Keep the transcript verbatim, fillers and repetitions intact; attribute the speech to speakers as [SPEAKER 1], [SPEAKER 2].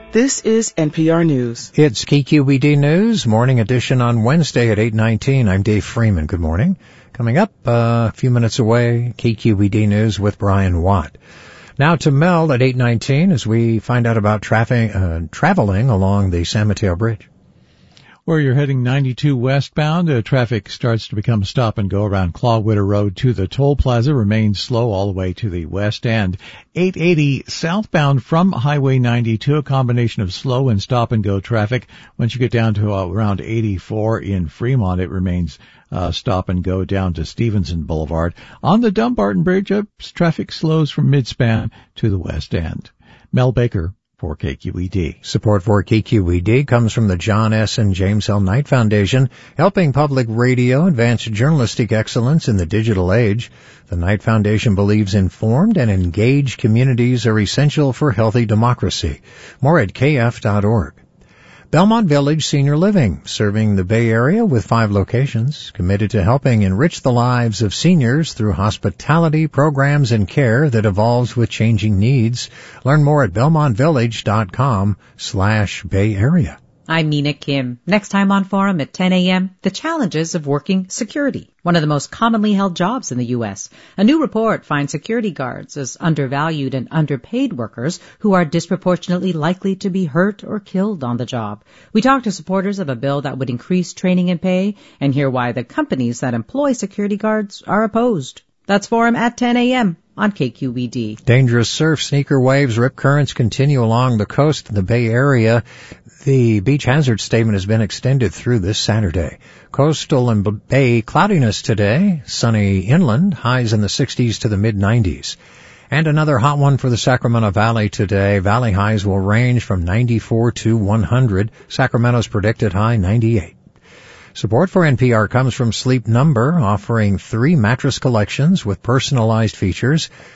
[SPEAKER 1] This is N P R News.
[SPEAKER 2] It's K Q E D News, morning edition on Wednesday at eight nineteen. I'm Dave Freeman. Good morning. Coming up uh, a few minutes away, K Q E D News with Brian Watt. Now to Mel at eight nineteen as we find out about traffic, uh, traveling along the San Mateo Bridge.
[SPEAKER 3] Where you're heading ninety-two westbound, uh, traffic starts to become stop and go around Clawwitter Road to the toll plaza, remains slow all the way to the west end. eight eighty southbound from Highway ninety-two, a combination of slow and stop and go traffic. Once you get down to uh, around eighty-four in Fremont, it remains uh, stop and go down to Stevenson Boulevard. On the Dumbarton Bridge, uh, traffic slows from Midspan to the west end. Mel Baker for K Q E D.
[SPEAKER 2] Support for K Q E D comes from the John S. and James L. Knight Foundation, helping public radio advance journalistic excellence in the digital age. The Knight Foundation believes informed and engaged communities are essential for healthy democracy. More at K F dot org. Belmont Village Senior Living, serving the Bay Area with five locations, committed to helping enrich the lives of seniors through hospitality, programs, and care that evolves with changing needs. Learn more at belmont village dot com slash Bay Area.
[SPEAKER 4] I'm Mina Kim. Next time on Forum at ten a.m., the challenges of working security, one of the most commonly held jobs in the U S. A new report finds security guards as undervalued and underpaid workers who are disproportionately likely to be hurt or killed on the job. We talk to supporters of a bill that would increase training and pay and hear why the companies that employ security guards are opposed. That's Forum at ten a.m. on K Q E D.
[SPEAKER 2] Dangerous surf, sneaker waves, rip currents continue along the coast of the Bay Area. The beach hazard statement has been extended through this Saturday. Coastal and bay cloudiness today, sunny inland, highs in the sixties to the mid nineties. And another hot one for the Sacramento Valley today. Valley highs will range from ninety-four to one hundred. Sacramento's predicted high ninety-eight. Support for N P R comes from Sleep Number, offering three mattress collections with personalized features.